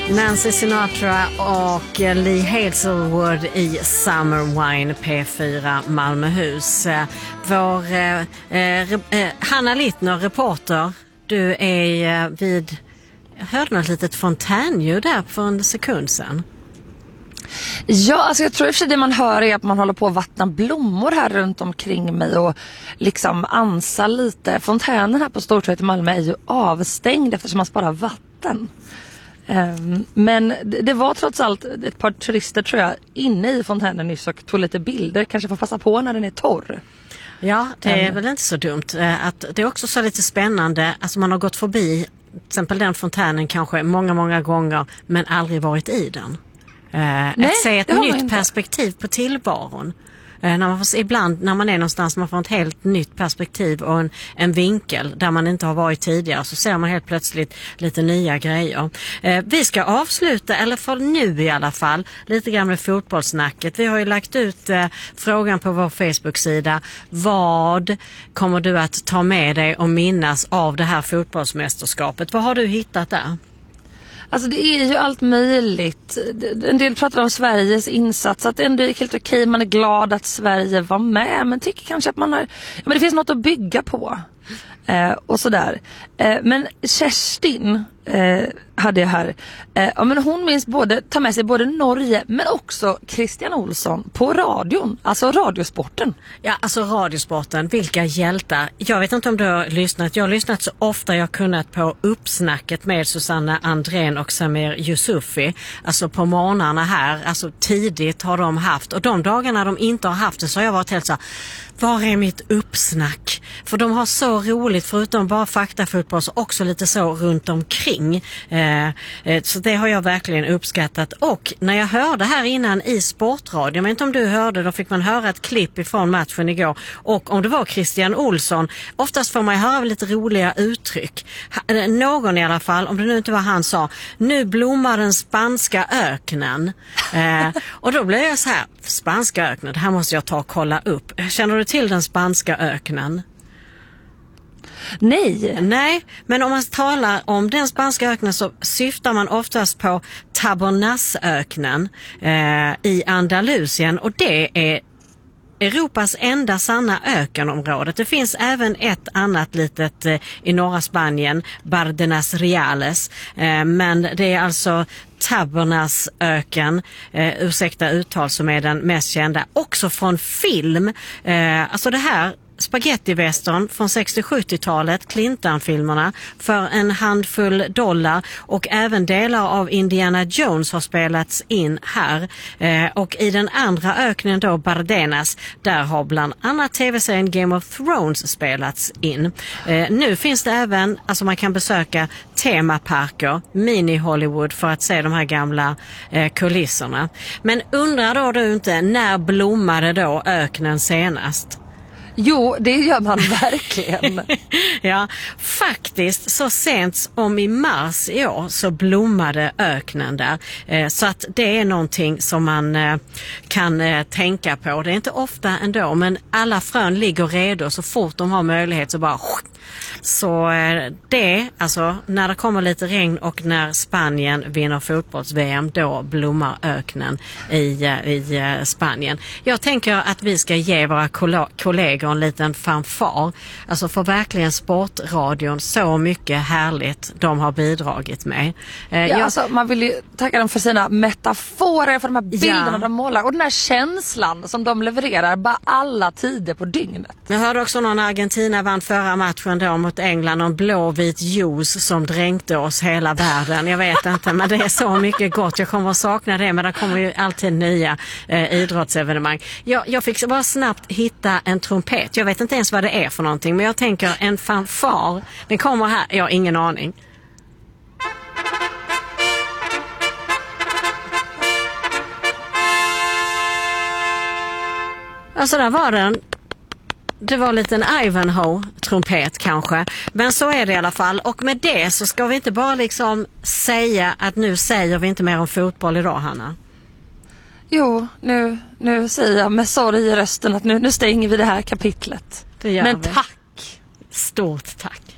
Nancy Sinatra och Lee Hazelwood i Summer Wine P4 Malmöhus. Vår Hanna Littner, reporter, du är vid... Jag hörde något litet fontänljud där för en sekund sedan. Ja, alltså jag tror i och för sig det man hör är att man håller på att vattna blommor här runt omkring mig och liksom ansa lite. Fontänen här på Stortorget i Malmö är ju avstängd eftersom man sparar vatten. Men det var trots allt ett par turister tror jag inne i fontänen nyss och tog lite bilder. Kanske får passa på när den är torr. Ja, det är väl inte så dumt. Att det är också så lite spännande. Alltså man har gått förbi till exempel den fontänen kanske många gånger men aldrig varit i den. Att se ett nytt perspektiv på tillvaron. Ibland när man är någonstans man får ett helt nytt perspektiv och en vinkel där man inte har varit tidigare, så ser man helt plötsligt lite nya grejer. Vi ska avsluta, eller för nu i alla fall, lite grann med fotbollssnacket. Vi har ju lagt ut frågan på vår Facebook-sida. Vad kommer du att ta med dig och minnas av det här fotbollsmästerskapet? Vad har du hittat där? Alltså det är ju allt möjligt. En del pratar om Sveriges insats, att det ändå är helt okej. Man är glad att Sverige var med, men tycker kanske att men det finns något att bygga på. Och sådär. Men Kerstin hade jag här. Men hon minns ta med sig både Norge men också Christian Olsson på radion. Alltså radiosporten. Ja, alltså radiosporten. Vilka hjältar. Jag vet inte om du har lyssnat. Jag har lyssnat så ofta jag kunnat på uppsnacket med Susanna Andrén och Samir Yusufi. Alltså på morgnarna här. Alltså tidigt har de haft. Och de dagarna de inte har haft det så har jag varit helt så här, var är mitt uppsnack? För de har så roligt, förutom bara faktafotboll, så också lite så runt omkring. Så det har jag verkligen uppskattat. Och när jag hörde här innan i sportradio, jag vet inte om du hörde, då fick man höra ett klipp ifrån matchen igår. Och om det var Christian Olsson, oftast får man höra lite roliga uttryck. Någon i alla fall, om det nu inte var han, sa, nu blommar den spanska öknen. Och då blev jag så här, spanska öknen, det här måste jag ta och kolla upp. Känner du till den spanska öknen? Nej, men om man talar om den spanska öknen så syftar man oftast på Tabernas-öknen i Andalusien, och det är Europas enda sanna ökenområdet. Det finns även ett annat litet i norra Spanien, Bardenas Reales, men det är alltså Tabernas öken, ursäkta uttal, som är den mest kända. Också från film, alltså det här spaghetti-western från 60-70-talet, Clinton-filmerna, för en handfull dollar, och även delar av Indiana Jones har spelats in här. Och i den andra öknen då, Bardenas, där har bland annat tv-serien Game of Thrones spelats in. Nu finns det även, alltså man kan besöka temaparker, mini-Hollywood, för att se de här gamla kulisserna. Men undrar då du inte, när blommade då öknen senast? Jo, det gör man verkligen. Ja, faktiskt så sent som i mars i år så blommade öknen där. Så att det är någonting som man kan tänka på. Det är inte ofta ändå, men alla frön ligger redo så fort de har möjlighet, så bara... Så det, alltså när det kommer lite regn och när Spanien vinner fotbolls-VM, då blommar öknen i Spanien. Jag tänker att vi ska ge våra kollegor en liten fanfar. Alltså för verkligen sportradion, så mycket härligt de har bidragit med. Alltså, man vill ju tacka dem för sina metaforer, för de här bilderna de målar och den här känslan som de levererar bara alla tider på dygnet. Jag hörde också någon Argentina vann förra matchen då mot England, och blåvit juice som dränkte oss hela världen. Jag vet inte, men det är så mycket gott. Jag kommer att sakna det, men det kommer ju alltid nya idrottsevenemang. Jag fick bara snabbt hitta en trumpet. Jag vet inte ens vad det är för någonting, men jag tänker en fanfar. Den kommer här, jag har ingen aning. Alltså där var den. Det var en liten Ivanhoe-trumpet kanske. Men så är det i alla fall. Och med det så ska vi inte bara liksom säga att nu säger vi inte mer om fotboll idag, Hanna. Jo, nu säger jag med sorg i rösten att nu stänger vi det här kapitlet. Det gör Men vi. tack! Stort tack!